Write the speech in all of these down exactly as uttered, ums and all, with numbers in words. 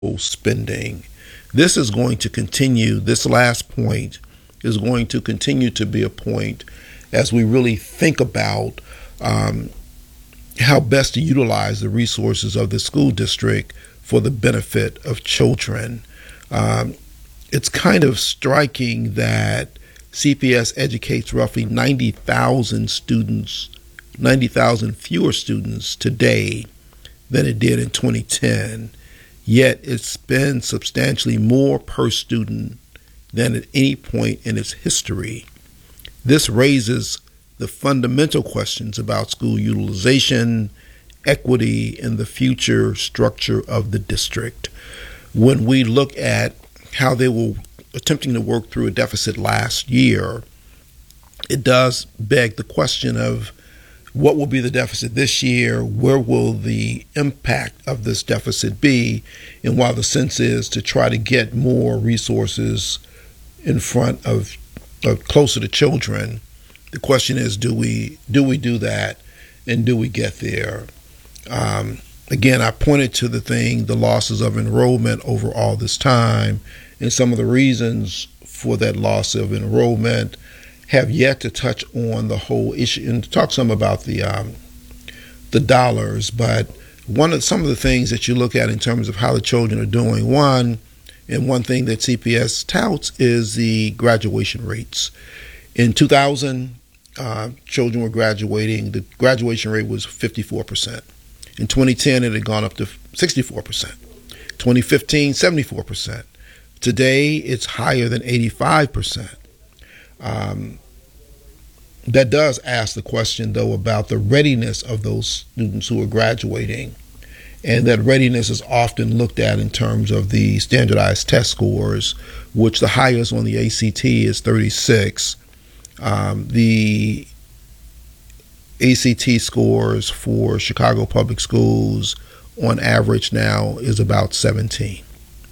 spending. This is going to continue, this last point is going to continue to be a point as we really think about um, how best to utilize the resources of the school district for the benefit of children. Um, it's kind of striking that C P S educates roughly ninety thousand students, ninety thousand fewer students today than it did in twenty ten. Yet it spends substantially more per student than at any point in its history. This raises the fundamental questions about school utilization, equity, and the future structure of the district. When we look at how they were attempting to work through a deficit last year, it does beg the question of what will be the deficit this year? Where will the impact of this deficit be? And while the sense is to try to get more resources in front of, of closer to children, the question is, do we do we do that, and do we get there? Um, again, I pointed to the thing, the losses of enrollment over all this time, and some of the reasons for that loss of enrollment. Have yet to touch on the whole issue and to talk some about the um, the dollars. But one of some of the things that you look at in terms of how the children are doing, one and one thing that C P S touts is the graduation rates. In two thousand, uh, children were graduating. The graduation rate was fifty-four percent. In twenty ten, it had gone up to sixty-four percent. twenty fifteen, seventy-four percent. Today, it's higher than eighty-five percent. Um, that does ask the question, though, about the readiness of those students who are graduating. And that readiness is often looked at in terms of the standardized test scores, which the highest on the A C T is thirty-six. Um, the A C T scores for Chicago Public Schools on average now is about seventeen.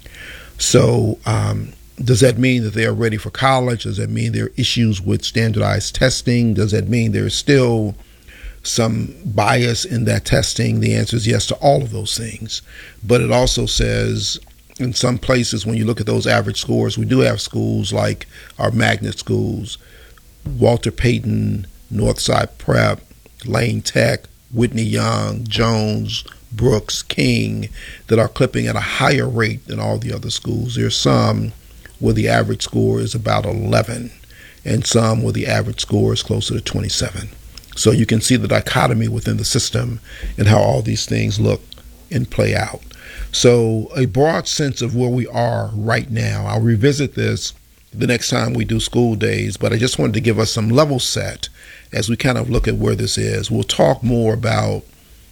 So, um, does that mean that they are ready for college? Does that mean there are issues with standardized testing? Does that mean there's still some bias in that testing? The answer is yes to all of those things. But it also says in some places, when you look at those average scores, we do have schools like our magnet schools, Walter Payton, Northside Prep, Lane Tech, Whitney Young, Jones, Brooks, King, that are clipping at a higher rate than all the other schools. There's some where the average score is about eleven, and some where the average score is closer to twenty-seven. So you can see the dichotomy within the system and how all these things look and play out. So a broad sense of where we are right now. I'll revisit this the next time we do school days, but I just wanted to give us some level set as we kind of look at where this is. We'll talk more about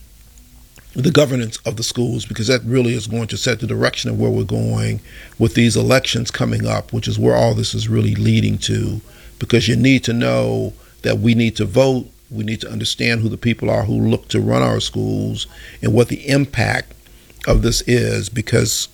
the governance of the schools, because that really is going to set the direction of where we're going with these elections coming up, which is where all this is really leading to, because you need to know that we need to vote. We need to understand who the people are who look to run our schools and what the impact of this is, because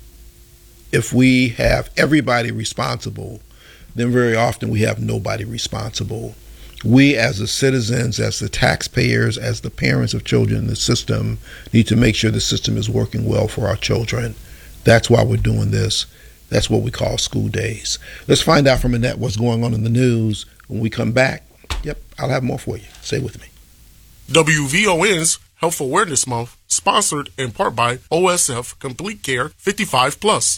if we have everybody responsible, then very often we have nobody responsible. We as the citizens, as the taxpayers, as the parents of children in the system, need to make sure the system is working well for our children. That's why we're doing this. That's what we call school days. Let's find out from Annette what's going on in the news. When we come back, yep, I'll have more for you. Stay with me. W V O N's Health Awareness Month, sponsored in part by O S F Complete Care fifty-five plus.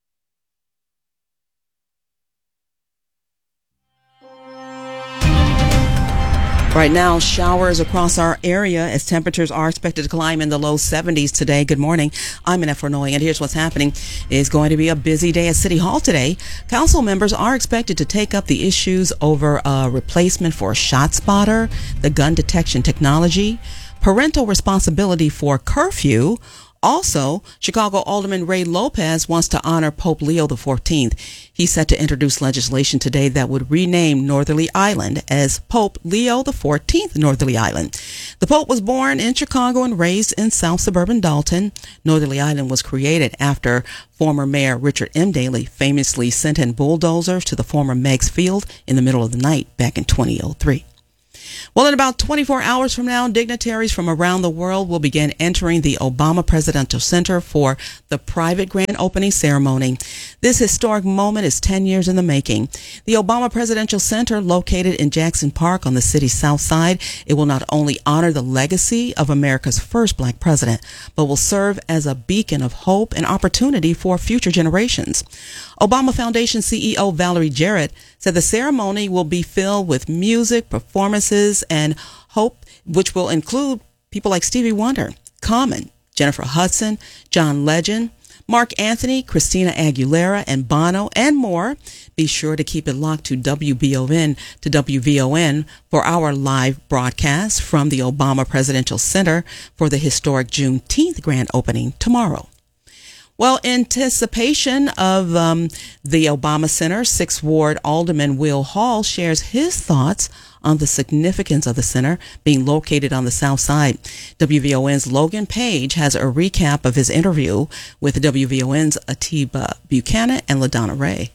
Right now, showers across our area as temperatures are expected to climb in the low seventies today. Good morning. I'm Annette Fornoy, and here's what's happening. It's going to be a busy day at City Hall today. Council members are expected to take up the issues over a replacement for a ShotSpotter, the gun detection technology, parental responsibility for curfew. Also, Chicago Alderman Ray Lopez wants to honor Pope Leo the fourteenth. He's set to introduce legislation today that would rename Northerly Island as Pope Leo the fourteenth Northerly Island. The Pope was born in Chicago and raised in South Suburban Dalton. Northerly Island was created after former Mayor Richard M. Daley famously sent in bulldozers to the former Meigs Field in the middle of the night back in two thousand three. Well, in about twenty-four hours from now, dignitaries from around the world will begin entering the Obama Presidential Center for the private grand opening ceremony. This historic moment is ten years in the making. The Obama Presidential Center, located in Jackson Park on the city's south side, it will not only honor the legacy of America's first black president, but will serve as a beacon of hope and opportunity for future generations. Obama Foundation C E O Valerie Jarrett said the ceremony will be filled with music, performances, and hope, which will include people like Stevie Wonder, Common, Jennifer Hudson, John Legend, Mark Anthony, Christina Aguilera, and Bono, and more. Be sure to keep it locked to W B O N to W V O N for our live broadcast from the Obama Presidential Center for the historic Juneteenth grand opening tomorrow. Well, in anticipation of um, the Obama Center, Sixth Ward Alderman Will Hall shares his thoughts on the significance of the center being located on the south side. W V O N's Logan Page has a recap of his interview with W V O N's Atiba Buchanan and LaDonna Ray.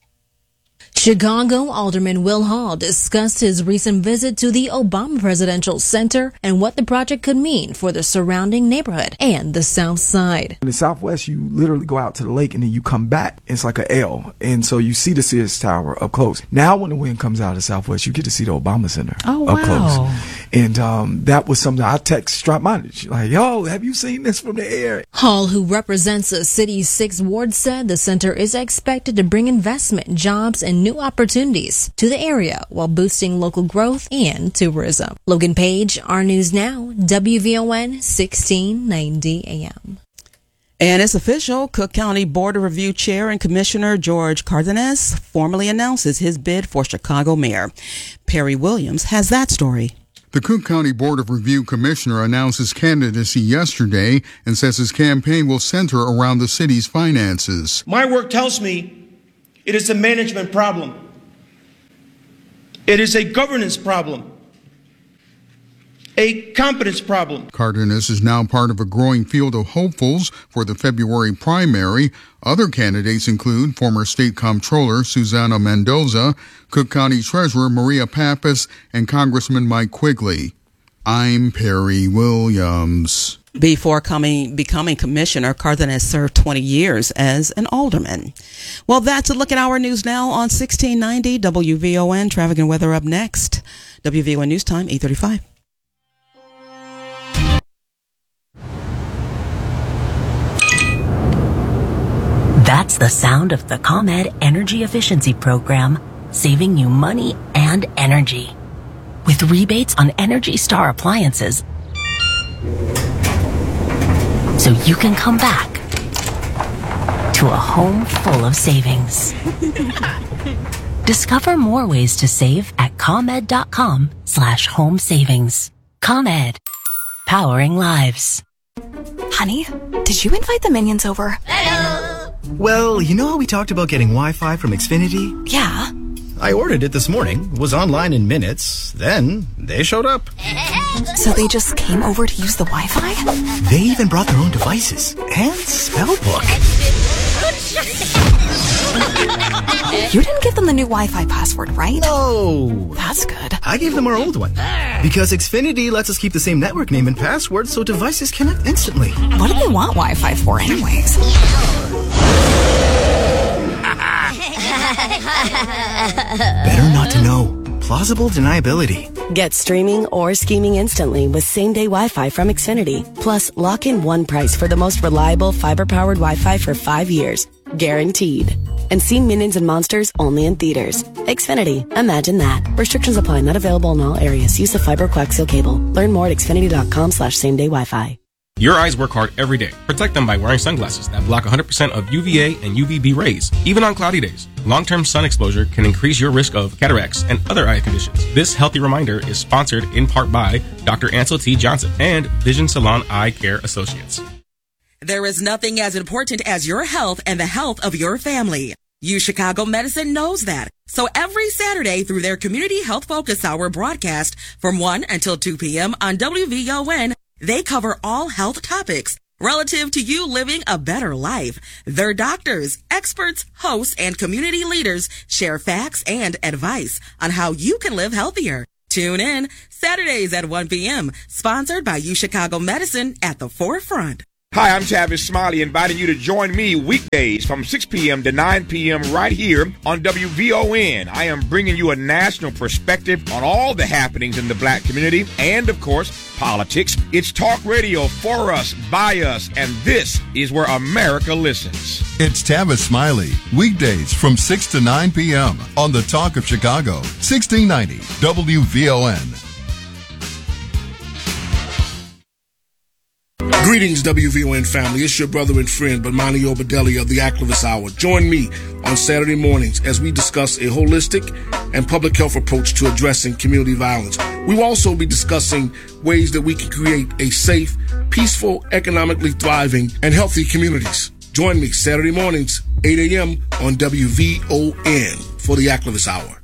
Chicago Alderman Will Hall discussed his recent visit to the Obama Presidential Center and what the project could mean for the surrounding neighborhood and the South Side. In the Southwest, you literally go out to the lake and then you come back. It's like an L. And so you see the Sears Tower up close. Now when the wind comes out of the Southwest, you get to see the Obama Center oh, up wow. close. And um, that was something I text Strap Mileage, like, yo, have you seen this from the air? Hall, who represents the city's sixth ward, said the center is expected to bring investment, jobs, and new opportunities to the area while boosting local growth and tourism. Logan Page, R News Now, W V O N sixteen ninety A M. And it's official. Cook County Board of Review Chair and Commissioner George Cardenas formally announces his bid for Chicago mayor. Perry Williams has that story. The Cook County Board of Review Commissioner announced his candidacy yesterday and says his campaign will center around the city's finances. My work tells me it is a management problem. It is a governance problem. A competence problem. Cardenas is now part of a growing field of hopefuls for the February primary. Other candidates include former State Comptroller Susana Mendoza, Cook County Treasurer Maria Pappas, and Congressman Mike Quigley. I'm Perry Williams. Before coming, becoming commissioner, Cardenas served twenty years as an alderman. Well, that's a look at our news now on sixteen ninety W V O N. Traffic and weather up next. W V O N News Time, eight thirty-five. That's the sound of the ComEd Energy Efficiency Program, saving you money and energy. With rebates on Energy Star appliances, so you can come back to a home full of savings. Discover more ways to save at ComEd.com slash home savings. ComEd, powering lives. Honey, did you invite the minions over? Hello. Well, you know how we talked about getting Wi-Fi from Xfinity? Yeah. I ordered it this morning, was online in minutes, then they showed up. So they just came over to use the Wi-Fi? They even brought their own devices and spellbook. You didn't give them the new Wi-Fi password, right? No. That's good. I gave them our old one. Because Xfinity lets us keep the same network name and password so devices connect instantly. What do they want Wi-Fi for anyways? Better not to know. Plausible deniability. Get streaming or scheming instantly with same-day Wi-Fi from Xfinity. Plus, lock in one price for the most reliable fiber-powered Wi-Fi for five years. Guaranteed. And see Minions and Monsters only in theaters. Xfinity. Imagine that. Restrictions apply. Not available in all areas. Use of fiber coaxial cable. Learn more at xfinity.com slash same-day Wi-Fi. Your eyes work hard every day. Protect them by wearing sunglasses that block one hundred percent of U V A and U V B rays, even on cloudy days. Long-term sun exposure can increase your risk of cataracts and other eye conditions. This healthy reminder is sponsored in part by Doctor Ansel T. Johnson and Vision Salon Eye Care Associates. There is nothing as important as your health and the health of your family. U Chicago Medicine knows that. So every Saturday through their Community Health Focus Hour broadcast from one until two p.m. on W V O N, they cover all health topics relative to you living a better life. Their doctors, experts, hosts, and community leaders share facts and advice on how you can live healthier. Tune in Saturdays at one p.m. Sponsored by U Chicago Medicine at the forefront. Hi, I'm Tavis Smiley, inviting you to join me weekdays from six p.m. to nine p.m. right here on W V O N. I am bringing you a national perspective on all the happenings in the black community and, of course, politics. It's talk radio for us, by us, and this is where America listens. It's Tavis Smiley, weekdays from six to nine p.m. on the Talk of Chicago, sixteen ninety W V O N. Greetings, W V O N family. It's your brother and friend, Bomani Obadeli of the Activist Hour. Join me on Saturday mornings as we discuss a holistic and public health approach to addressing community violence. We will also be discussing ways that we can create a safe, peaceful, economically thriving, and healthy communities. Join me Saturday mornings, eight a.m. on W V O N for the Activist Hour.